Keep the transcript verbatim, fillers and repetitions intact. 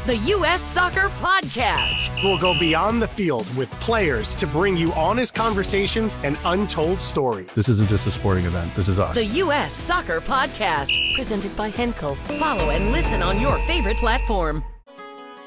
the U S Soccer Podcast. We'll go beyond the field with players to bring you honest conversations and untold stories. This isn't just a sporting event. This is us. The U S Soccer Podcast, presented by Henkel. Follow and listen on your favorite platform.